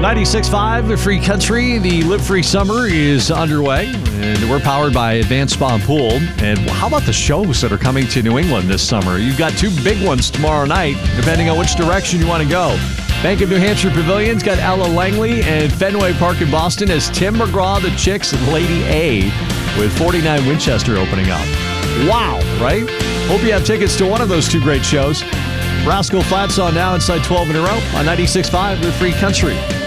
96.5, the Free Country. The Live Free Summer is underway, and we're powered by Advanced Spa and Pool. And how about the shows that are coming to New England this summer? You've got two big ones tomorrow night, depending on which direction you want to go. Bank of New Hampshire Pavilion's got Ella Langley, and Fenway Park in Boston has Tim McGraw, the Chicks, and Lady A, with 49 Winchester opening up. Wow, right? Hope you have tickets to one of those two great shows. Rascal Flatts on now inside 12 in a row on 96.5, the Free Country.